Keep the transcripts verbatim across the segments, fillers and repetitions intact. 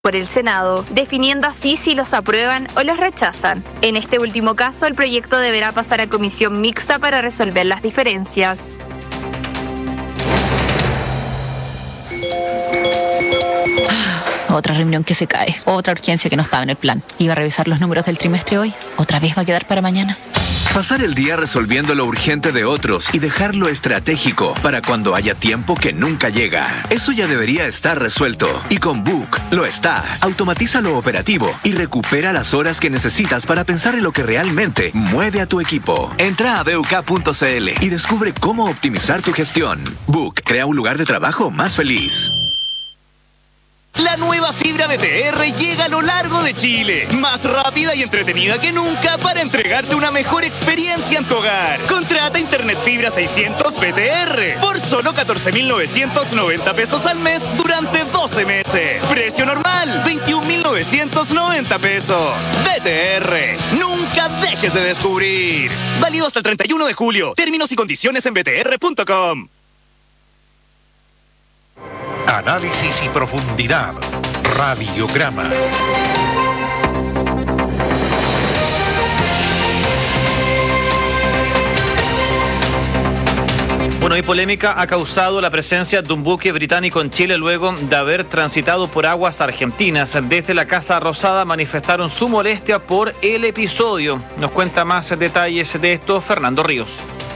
por el Senado, definiendo así si los aprueban o los rechazan. En este último caso, el proyecto deberá pasar a comisión mixta para resolver las diferencias. Otra reunión que se cae, otra urgencia que no estaba en el plan. Iba a revisar los números del trimestre hoy, otra vez va a quedar para mañana. Pasar el día resolviendo lo urgente de otros y dejar lo estratégico para cuando haya tiempo que nunca llega. Eso ya debería estar resuelto. Y con Book lo está. Automatiza lo operativo y recupera las horas que necesitas para pensar en lo que realmente mueve a tu equipo. Entra a b u k punto c l y descubre cómo optimizar tu gestión. Book crea un lugar de trabajo más feliz. La nueva fibra B T R llega a lo largo de Chile, más rápida y entretenida que nunca para entregarte una mejor experiencia en tu hogar. Contrata Internet Fibra seiscientos B T R por solo catorce mil novecientos noventa pesos al mes durante doce meses. Precio normal, veintiún mil novecientos noventa pesos. B T R, nunca dejes de descubrir. Válido hasta el treinta y uno de julio. Términos y condiciones en b t r punto com. Análisis y profundidad. Radiograma. Bueno, y polémica ha causado la presencia de un buque británico en Chile luego de haber transitado por aguas argentinas. Desde la Casa Rosada manifestaron su molestia por el episodio. Nos cuenta más detalles de esto Fernando Ríos.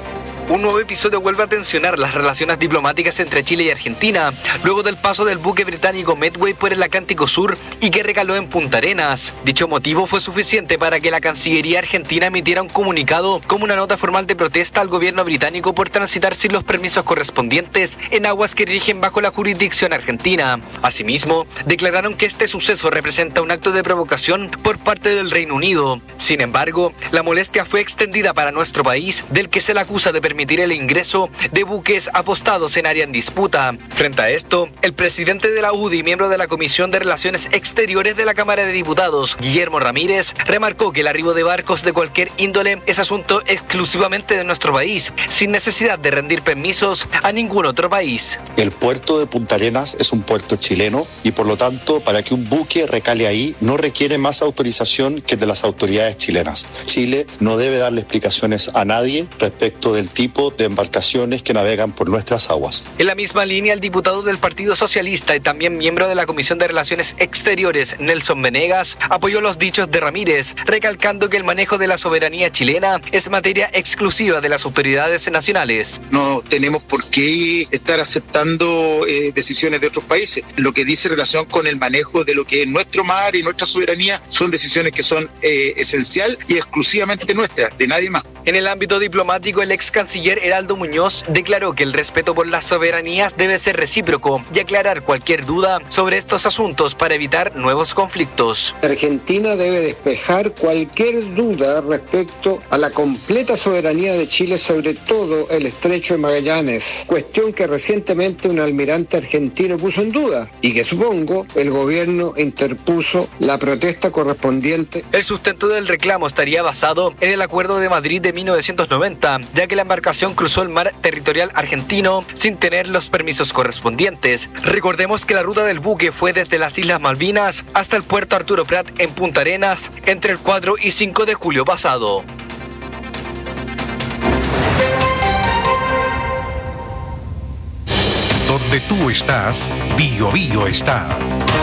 Un nuevo episodio vuelve a tensionar las relaciones diplomáticas entre Chile y Argentina, luego del paso del buque británico Medway por el Atlántico Sur y que recaló en Punta Arenas. Dicho motivo fue suficiente para que la Cancillería argentina emitiera un comunicado como una nota formal de protesta al gobierno británico por transitar sin los permisos correspondientes en aguas que rigen bajo la jurisdicción argentina. Asimismo, declararon que este suceso representa un acto de provocación por parte del Reino Unido. Sin embargo, la molestia fue extendida para nuestro país, del que se le acusa de permitir el ingreso de buques apostados en área en disputa. Frente a esto, el presidente de la U D I y miembro de la Comisión de Relaciones Exteriores de la Cámara de Diputados, Guillermo Ramírez, remarcó que el arribo de barcos de cualquier índole es asunto exclusivamente de nuestro país, sin necesidad de rendir permisos a ningún otro país. El puerto de Punta Arenas es un puerto chileno y por lo tanto, para que un buque recale ahí, no requiere más autorización que de las autoridades chilenas. Chile no debe darle explicaciones a nadie respecto del tipo de embarcaciones que navegan por nuestras aguas. En la misma línea, el diputado del Partido Socialista y también miembro de la Comisión de Relaciones Exteriores, Nelson Venegas, apoyó los dichos de Ramírez, recalcando que el manejo de la soberanía chilena es materia exclusiva de las autoridades nacionales. No tenemos por qué estar aceptando eh, decisiones de otros países. Lo que dice relación con el manejo de lo que es nuestro mar y nuestra soberanía son decisiones que son eh, esencial y exclusivamente nuestras, de nadie más. En el ámbito diplomático, el ex canciller Heraldo Muñoz declaró que el respeto por las soberanías debe ser recíproco y aclarar cualquier duda sobre estos asuntos para evitar nuevos conflictos. Argentina debe despejar cualquier duda respecto a la completa soberanía de Chile sobre todo el estrecho de Magallanes, cuestión que recientemente un almirante argentino puso en duda y que supongo el gobierno interpuso la protesta correspondiente. El sustento del reclamo estaría basado en el Acuerdo de Madrid de mil novecientos noventa, ya que la embarcación cruzó el mar territorial argentino sin tener los permisos correspondientes. Recordemos que la ruta del buque fue desde las Islas Malvinas hasta el puerto Arturo Prat en Punta Arenas entre el cuatro y cinco de julio pasado. Donde tú estás, Bio Bio está.